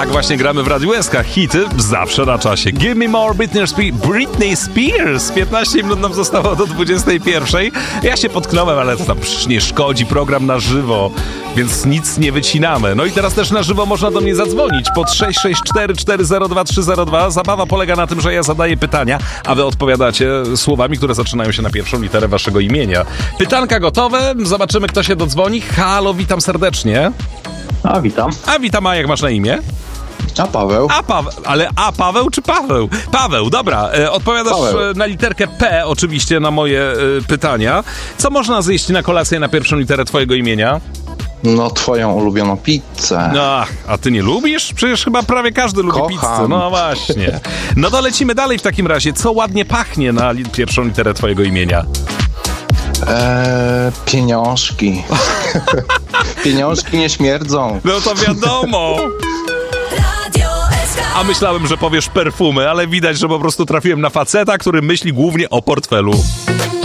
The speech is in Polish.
Tak właśnie gramy w Radiu SK. Hity zawsze na czasie. Give me more Britney Spears. 15 minut nam zostało do 21. Ja się potknąłem, ale to tam przecież nie szkodzi. Program na żywo, więc nic nie wycinamy. No i teraz też na żywo można do mnie zadzwonić pod 664 402 302. Zabawa polega na tym, że ja zadaję pytania, a wy odpowiadacie słowami, które zaczynają się na pierwszą literę waszego imienia. Pytanka gotowe. Zobaczymy, kto się dodzwoni. Halo, witam serdecznie. Witam. A jak masz na imię? Paweł. Paweł czy Paweł? Paweł, dobra. Odpowiadasz na literkę P oczywiście na moje pytania. Co można zjeść na kolację na pierwszą literę twojego imienia? No, twoją ulubioną pizzę. No, a ty nie lubisz? Przecież chyba prawie każdy lubi pizzę. No właśnie. No to lecimy dalej w takim razie. Co ładnie pachnie na pierwszą literę twojego imienia? Pieniążki. Pieniążki nie śmierdzą. No to wiadomo. A myślałem, że powiesz perfumy, ale widać, że po prostu trafiłem na faceta, który myśli głównie o portfelu.